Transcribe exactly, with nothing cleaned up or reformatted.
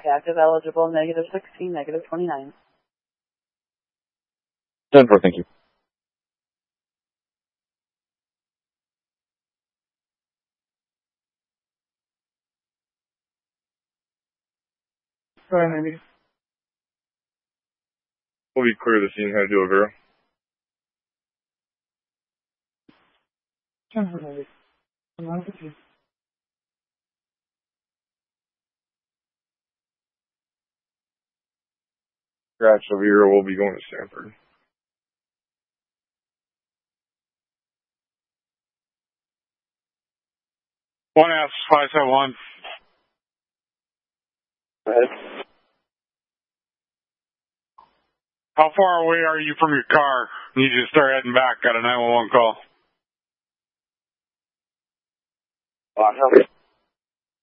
active, eligible, negative sixteen, negative twenty-nine. ten four, thank you. Go ahead, maybe. We'll be clear the scene, head to a Vera. ten four, maybe. I'm on with you. Scratch over here, we'll be going to Stanford. one S, five seven one. Go ahead. How far away are you from your car? You just start heading back. Got a nine one one call. Uh,